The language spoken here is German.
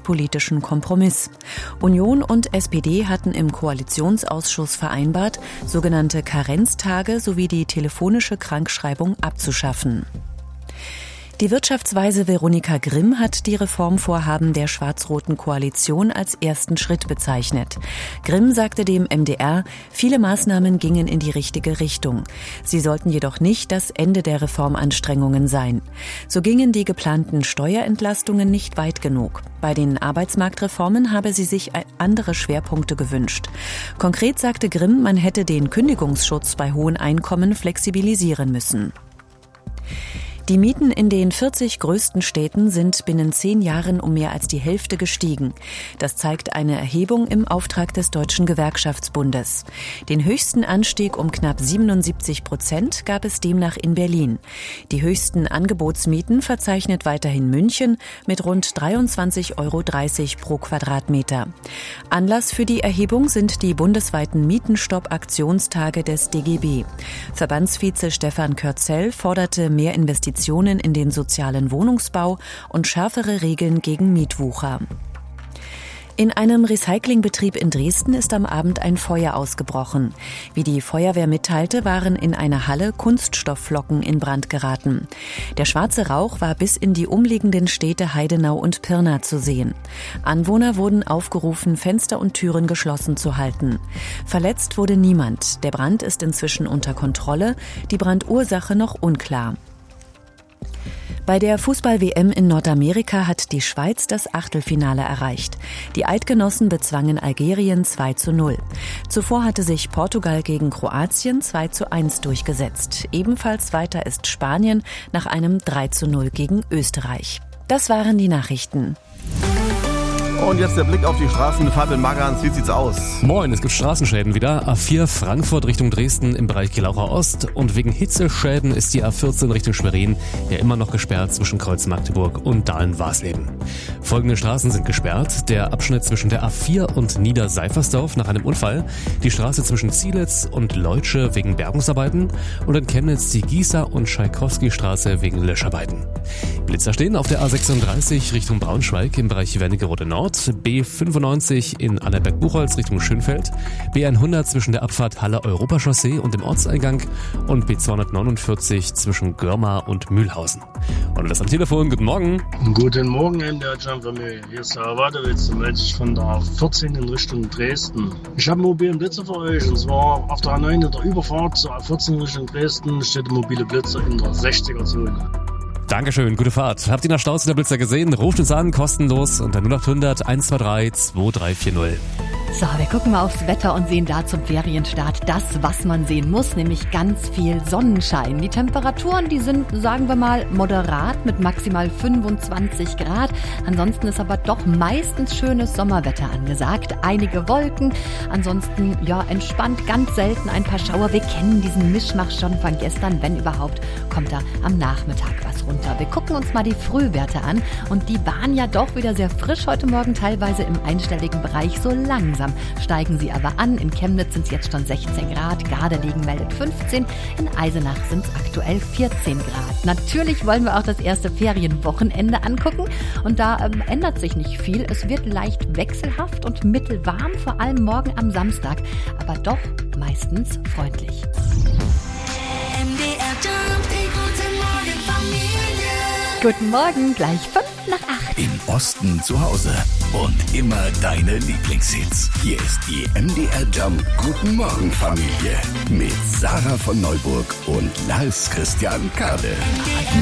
politischen Kompromiss. Union und SPD hatten im Koalitionsausschuss vereinbart, sogenannte Karenztage sowie die telefonische Krankschreibung abzuschaffen. Die Wirtschaftsweise Veronika Grimm hat die Reformvorhaben der schwarz-roten Koalition als ersten Schritt bezeichnet. Grimm sagte dem MDR, viele Maßnahmen gingen in die richtige Richtung. Sie sollten jedoch nicht das Ende der Reformanstrengungen sein. So gingen die geplanten Steuerentlastungen nicht weit genug. Bei den Arbeitsmarktreformen habe sie sich andere Schwerpunkte gewünscht. Konkret sagte Grimm, man hätte den Kündigungsschutz bei hohen Einkommen flexibilisieren müssen. Die Mieten in den 40 größten Städten sind binnen 10 Jahren um mehr als die Hälfte gestiegen. Das zeigt eine Erhebung im Auftrag des Deutschen Gewerkschaftsbundes. Den höchsten Anstieg um knapp 77% gab es demnach in Berlin. Die höchsten Angebotsmieten verzeichnet weiterhin München mit rund 23,30 € pro Quadratmeter. Anlass für die Erhebung sind die bundesweiten Mietenstopp-Aktionstage des DGB. Verbandsvize Stefan Körzel forderte mehr Investitionen in den sozialen Wohnungsbau und schärfere Regeln gegen Mietwucher. In einem Recyclingbetrieb in Dresden ist am Abend ein Feuer ausgebrochen. Wie die Feuerwehr mitteilte, waren in einer Halle Kunststoffflocken in Brand geraten. Der schwarze Rauch war bis in die umliegenden Städte Heidenau und Pirna zu sehen. Anwohner wurden aufgerufen, Fenster und Türen geschlossen zu halten. Verletzt wurde niemand. Der Brand ist inzwischen unter Kontrolle, die Brandursache noch unklar. Bei der Fußball-WM in Nordamerika hat die Schweiz das Achtelfinale erreicht. Die Eidgenossen bezwangen Algerien 2:0. Zuvor hatte sich Portugal gegen Kroatien 2:1 durchgesetzt. Ebenfalls weiter ist Spanien nach einem 3:0 gegen Österreich. Das waren die Nachrichten. Und jetzt der Blick auf die Straßen. Fabian Magans, wie sieht's aus? Moin, es gibt Straßenschäden wieder. A4 Frankfurt Richtung Dresden im Bereich Gelaucher Ost. Und wegen Hitzeschäden ist die A14 Richtung Schwerin ja immer noch gesperrt zwischen Kreuz-Magdeburg und Dahlen-Warsleben. Folgende Straßen sind gesperrt. Der Abschnitt zwischen der A4 und Niederseifersdorf nach einem Unfall. Die Straße zwischen Zielitz und Leutsche wegen Bergungsarbeiten. Und in Chemnitz die Gießer- und Tschaikowski-Straße wegen Löscharbeiten. Blitzer stehen auf der A36 Richtung Braunschweig im Bereich Wernigerode Nord. B95 in Annaberg-Buchholz Richtung Schönfeld, B100 zwischen der Abfahrt Halle-Europachaussee und dem Ortseingang und B249 zwischen Görmar und Mühlhausen. Und das am Telefon, guten Morgen. Guten Morgen in der Jam-Familie. Hier ist Herr Wadewitz, melde ich von der 14 in Richtung Dresden. Ich habe einen mobilen Blitzer für euch, und zwar auf der A9 in der Überfahrt zur A14 in Richtung Dresden steht der mobile Blitzer in der 60er-Zone. Dankeschön, gute Fahrt. Habt ihr nach Staus in der Blitzer gesehen? Ruft uns an, kostenlos unter 0800 123 2340. So, wir gucken mal aufs Wetter und sehen da zum Ferienstart das, was man sehen muss, nämlich ganz viel Sonnenschein. Die Temperaturen, die sind, sagen wir mal, moderat mit maximal 25 Grad. Ansonsten ist aber doch meistens schönes Sommerwetter angesagt. Einige Wolken, ansonsten ja entspannt, ganz selten ein paar Schauer. Wir kennen diesen Mischmasch schon von gestern, wenn überhaupt, kommt da am Nachmittag was runter. Wir gucken uns mal die Frühwerte an und die waren ja doch wieder sehr frisch heute Morgen, teilweise im einstelligen Bereich. So langsam steigen sie aber an. In Chemnitz sind es jetzt schon 16 Grad, Gardelegen meldet 15, in Eisenach sind es aktuell 14 Grad. Natürlich wollen wir auch das erste Ferienwochenende angucken und da ändert sich nicht viel. Es wird leicht wechselhaft und mittelwarm, vor allem morgen am Samstag, aber doch meistens freundlich. Guten Morgen, gleich 7:55. Im Osten zu Hause und immer deine Lieblingshits. Hier ist die MDR Jump Guten Morgen Familie mit Sarah von Neuburg und Lars Christian Kade.